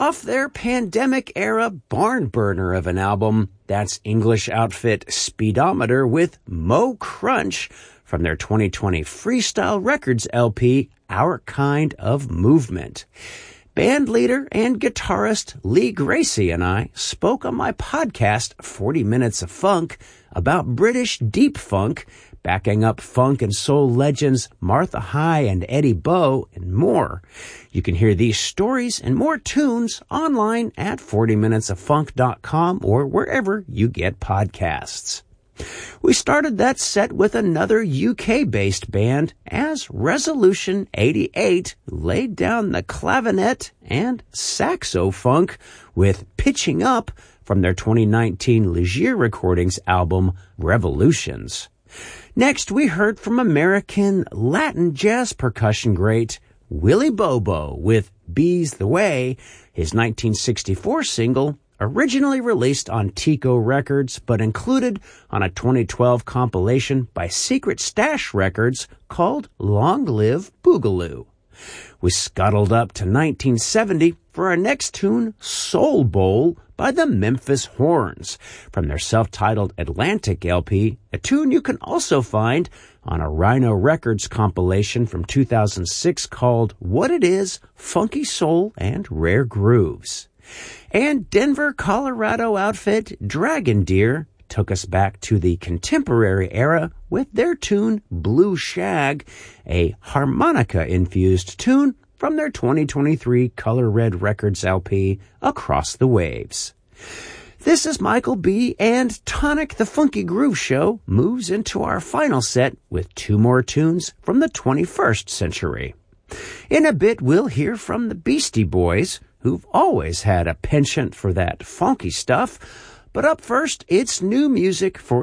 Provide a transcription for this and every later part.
Off their pandemic-era barn burner of an album, that's English outfit Speedometer with Mo Crunch from their 2020 Freestyle Records LP, Our Kind of Movement. Band leader and guitarist Lee Gracie and I spoke on my podcast, 40 Minutes of Funk, about British deep funk, backing up funk and soul legends Martha High and Eddie Bow, and more. You can hear these stories and more tunes online at 40minutesoffunk.com or wherever you get podcasts. We started that set with another UK-based band as Resolution 88 laid down the clavinet and saxo funk with Pitching Up from their 2019 Ligier Recordings album Revolutions. Next, we heard from American Latin jazz percussion great Willie Bobo with Be's the Way, his 1964 single, originally released on Tico Records, but included on a 2012 compilation by Secret Stash Records called Long Live Boogaloo. We scuttled up to 1970 for our next tune, Soul Bowl, by the Memphis Horns, from their self-titled Atlantic LP, a tune you can also find on a Rhino Records compilation from 2006 called What It Is, Funky Soul and Rare Grooves. And Denver, Colorado outfit Dragon Deer took us back to the contemporary era with their tune Blue Shag, a harmonica-infused tune from their 2023 Color Red Records LP, Across the Waves. This is Michael B., and Tonic the Funky Groove Show moves into our final set with two more tunes from the 21st century. In a bit, we'll hear from the Beastie Boys, who've always had a penchant for that funky stuff, but up first, it's new music for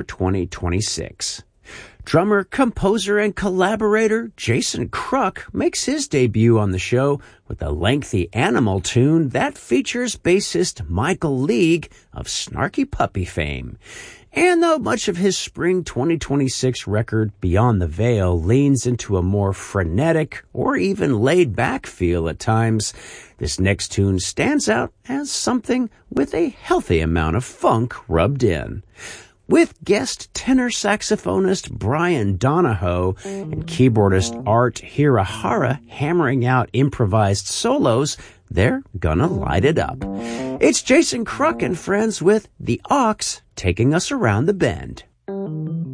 2026. Drummer, composer, and collaborator Jason Kruk makes his debut on the show with a lengthy Animal tune that features bassist Michael League of Snarky Puppy fame. And though much of his spring 2026 record, Beyond the Veil, leans into a more frenetic or even laid-back feel at times, this next tune stands out as something with a healthy amount of funk rubbed in. With guest tenor saxophonist Brian Donahoe and keyboardist Art Hirahara hammering out improvised solos, they're gonna light it up. It's Jason Kruk and friends with The Ox taking us around the bend.